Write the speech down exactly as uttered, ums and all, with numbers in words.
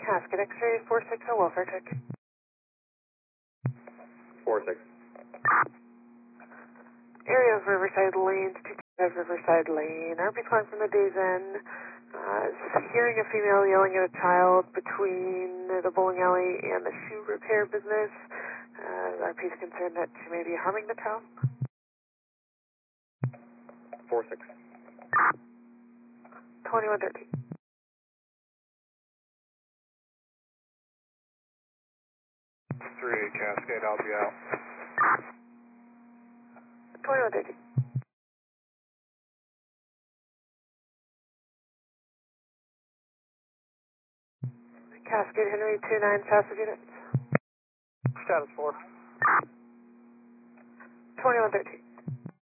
Cascade X-ray four six zero, welfare check. four six. Area of Riverside Lanes, two five Riverside Lane. R P calling from the Days Inn. Uh, hearing a female yelling at a child between the bowling alley and the shoe repair business. Uh, R P is concerned that she may be harming the child. four six. twenty-one thirteen. three Cascade, I'll be out. twenty-one thirteen. Cascade Henry two nine, south of units. Status four. twenty-one thirteen.